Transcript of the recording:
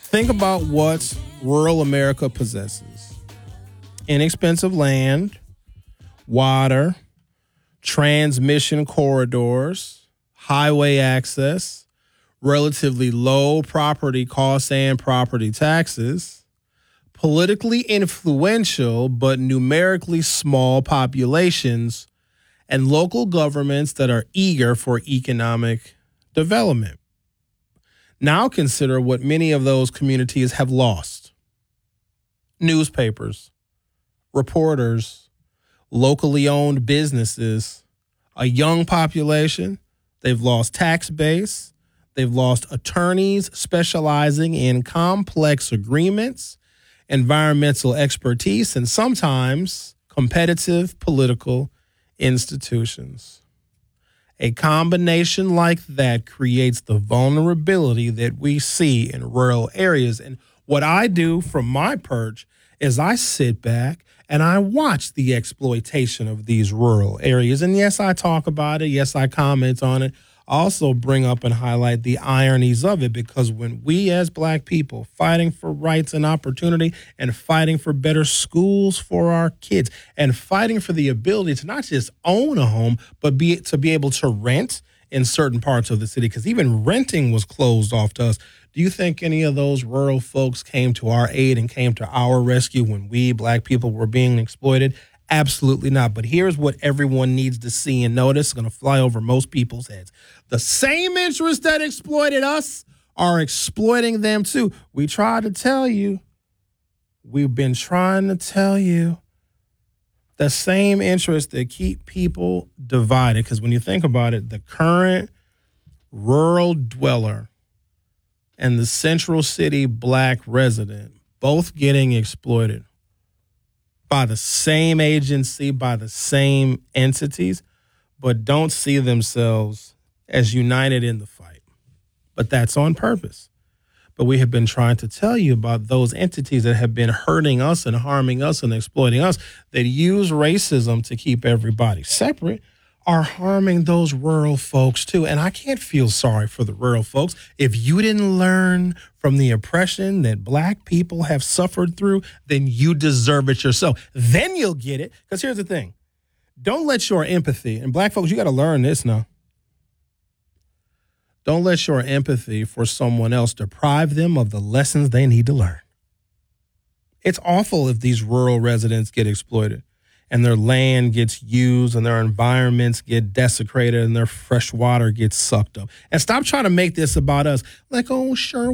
Think about what rural America possesses: inexpensive land, water, transmission corridors, highway access, relatively low property costs and property taxes, politically influential but numerically small populations, and local governments that are eager for economic development. Now consider what many of those communities have lost: newspapers, reporters, locally owned businesses, a young population. They've lost tax base. They've lost attorneys specializing in complex agreements, environmental expertise, and sometimes competitive political institutions. A combination like that creates the vulnerability that we see in rural areas. And what I do from my perch is I sit back and I watch the exploitation of these rural areas. And yes, I talk about it. Yes, I comment on it. I also bring up and highlight the ironies of it, because when we as Black people fighting for rights and opportunity and fighting for better schools for our kids and fighting for the ability to not just own a home, but to be able to rent in certain parts of the city, because even renting was closed off to us. Do you think any of those rural folks came to our aid and came to our rescue when we Black people were being exploited? Absolutely not. But here's what everyone needs to see and notice. It's going to fly over most people's heads. The same interests that exploited us are exploiting them too. We tried to tell you. We've been trying to tell you. The same interests that keep people divided. Because when you think about it, the current rural dweller and the central city Black resident both getting exploited by the same agency, by the same entities, but don't see themselves as united in the fight. But that's on purpose. But we have been trying to tell you about those entities that have been hurting us and harming us and exploiting us, that use racism to keep everybody separate, are harming those rural folks too. And I can't feel sorry for the rural folks. If you didn't learn from the oppression that Black people have suffered through, then you deserve it yourself. Then you'll get it. Because here's the thing. Don't let your empathy, and Black folks, you got to learn this now. Don't let your empathy for someone else deprive them of the lessons they need to learn. It's awful if these rural residents get exploited and their land gets used and their environments get desecrated and their fresh water gets sucked up. And stop trying to make this about us. Like, oh, sure,